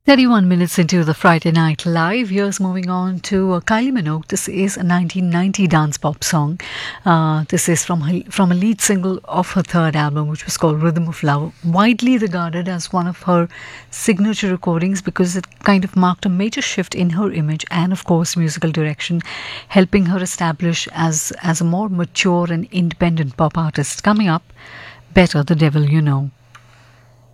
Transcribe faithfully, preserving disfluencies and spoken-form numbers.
thirty-one minutes into the Friday Night Live. Here's moving on to uh, Kylie Minogue. This is a nineteen ninety dance pop song. Uh, this is from her, from a lead single of her third album, which was called Rhythm of Love. Widely regarded as one of her signature recordings because it kind of marked a major shift in her image and, of course, musical direction, helping her establish as as a more mature and independent pop artist. Coming up, Better the Devil You Know.